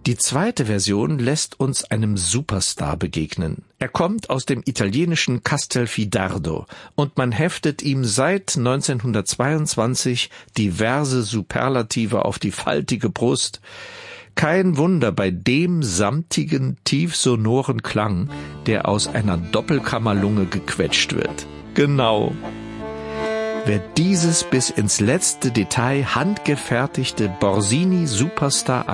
Die zweite Version lässt uns einem Superstar begegnen. Er kommt aus dem italienischen Castelfidardo und man heftet ihm seit 1922 diverse Superlative auf die faltige Brust. Kein Wunder bei dem samtigen, tiefsonoren Klang, der aus einer Doppelkammerlunge gequetscht wird. Genau. Wer dieses bis ins letzte Detail handgefertigte Borsini Superstar